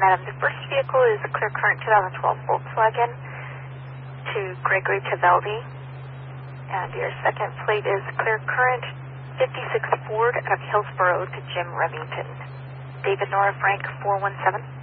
second item. The first vehicle is a Clear Current 2012 Volkswagen to Gregory Taveldi. And your second plate is Clear Current 56 Ford out of Hillsborough to Jim Remington. David Nora Frank 417.